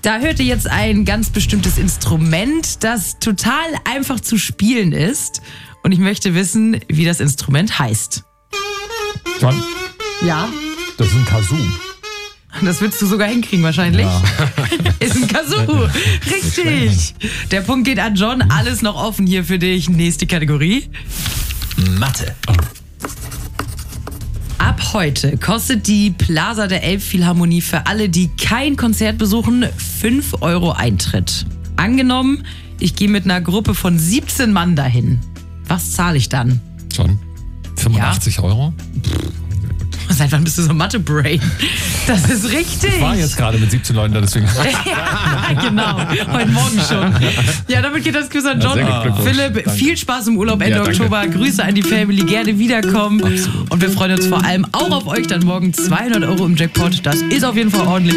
Da hört ihr jetzt ein ganz bestimmtes Instrument, das total einfach zu spielen ist. Und ich möchte wissen, wie das Instrument heißt. John, Ja, das ist ein Kazoo. das willst du sogar hinkriegen wahrscheinlich. Ja. Ist ein Kazoo. Richtig. Der Punkt geht an John. Alles noch offen hier für dich. Nächste Kategorie. Mathe. Ab heute kostet die Plaza der Elbphilharmonie für alle, die kein Konzert besuchen, 5 € Eintritt. Angenommen, ich gehe mit einer Gruppe von 17 Mann dahin. Was zahle ich dann? John, 85 €? Seit wann bist du so Mathe-Brain? Das ist richtig. Ich war jetzt gerade mit 17 Leuten da, deswegen. Ja, genau. Heute Morgen schon. Ja, damit geht das Quiz an John. sehr gut, Glückwunsch. Philipp, Danke. viel Spaß im Urlaub Ende Ja, danke. Oktober. Grüße an die Family. Gerne wiederkommen. Und wir freuen uns vor allem auch auf euch dann morgen. 200 € im Jackpot. Das ist auf jeden Fall ordentlich.